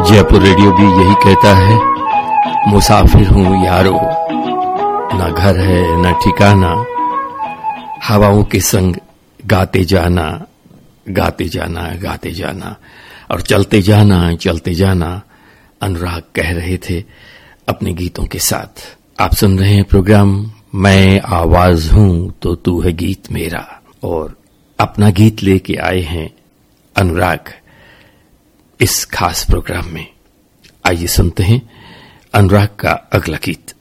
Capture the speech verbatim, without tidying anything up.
Jaipur radio भी यही कहता है, मुसाफिर हूं यारो, ना घर है ना ठिकाना, हवाओं के संग गाते जाना, गाते जाना, गाते जाना और चलते जाना, चलते जाना। अनुराग कह रहे थे अपने गीतों के साथ। आप सुन रहे हैं प्रोग्राम मैं आवाज हूं तो तू है गीत मेरा, और अपना गीत लेके आए हैं अनुराग इस खास प्रोग्राम में। आइए सुनते हैं अनुराग का अगला गीत।